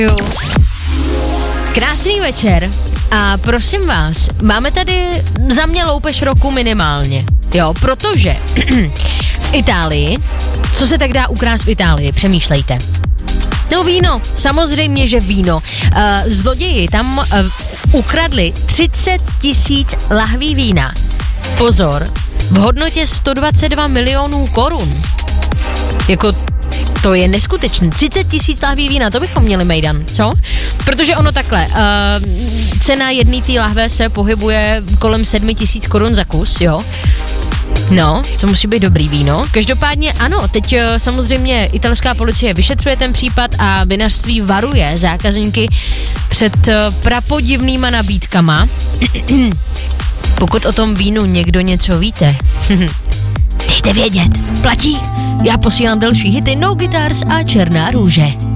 Jo. Krásný večer a prosím vás, máme tady za mě loupež roku minimálně, jo, protože v Itálii, co se tak dá ukrást v Itálii, přemýšlejte. No víno, samozřejmě, že víno. Zloději tam ukradli 30 000 lahví vína. Pozor, v hodnotě 122 milionů korun. Jako to je neskutečný. 30 000 lahví vína, to bychom měli, mejdan, co? Protože ono takhle, cena jedné té lahve se pohybuje kolem 7 000 korun za kus, jo? No, to musí být dobrý víno. Každopádně ano, teď samozřejmě italská policie vyšetřuje ten případ a vinařství varuje zákazníky před prapodivnýma nabídkama. Pokud o tom vínu někdo něco víte, dejte vědět, platí. Já posílám další hity No Guitars a Černá růže.